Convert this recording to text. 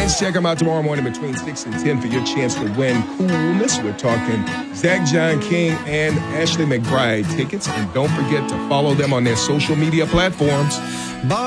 Dance. Check them out tomorrow morning between 6 and 10 for your chance to win coolness. We're talking Zach John King and Ashley McBride tickets. And don't forget to follow them on their social media platforms.